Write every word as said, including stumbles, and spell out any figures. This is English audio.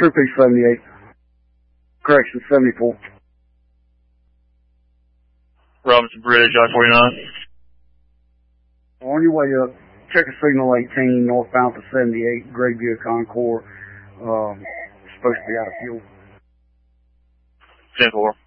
True Peace seventy-eight. Correction, seventy-four. Robinson Bridge, I forty-nine. On your way up, check a signal eighteen, northbound to seventy-eight, Grayview Concord. Um, supposed to be out of fuel. ten four.